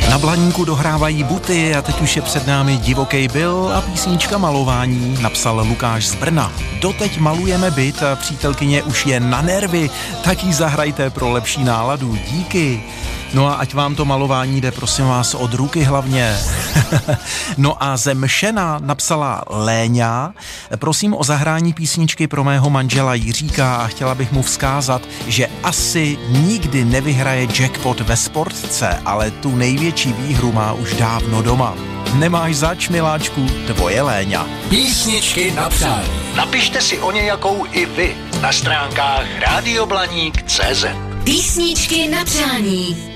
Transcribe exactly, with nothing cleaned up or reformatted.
Na Blaníku dohrávají buty a teď už je před námi Divokej Bill a písnička Malování, napsal Lukáš z Brna. Doteď malujeme byt a přítelkyně už je na nervy, tak jí zahrajte pro lepší náladu. Díky. No a ať vám to malování jde, prosím vás, od ruky hlavně. No a ze Mšena napsala Léňa. Prosím o zahrání písničky pro mého manžela Jiříka a chtěla bych mu vzkázat, že asi nikdy nevyhraje jackpot ve sportce, ale tu největší výhru má už dávno doma. Nemáš zač, miláčku, tvoje Léňa. Písničky na přání. Napište si o nějakou i vy na stránkách rádio blaník tečka cé zet. Písničky na přání.